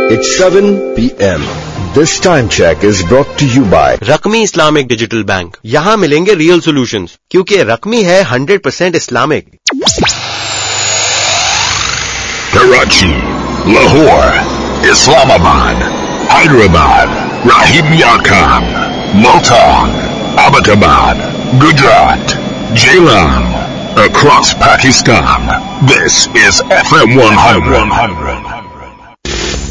It's 7 p.m. This time check is brought to you by रकमी Islamic digital bank. यहाँ मिलेंगे real solutions, क्योंकि रकमी है 100% Islamic. Karachi, Lahore, Islamabad, Hyderabad, Rahim Yar Khan, Multan, Abbottabad, Gujarat, Jailan, across Pakistan. This is FM 100.